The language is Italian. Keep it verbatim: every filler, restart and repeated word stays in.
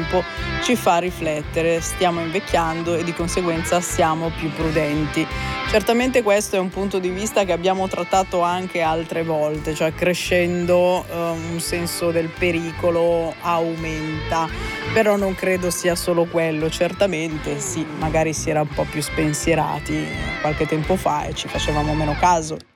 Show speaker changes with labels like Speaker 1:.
Speaker 1: tempo ci fa riflettere, stiamo invecchiando e di conseguenza siamo più prudenti. Certamente questo è un punto di vista che abbiamo trattato anche altre volte, cioè crescendo eh, un senso del pericolo aumenta, però non credo sia solo quello. Certamente sì, magari si era un po' più spensierati qualche tempo fa e ci facevamo meno caso.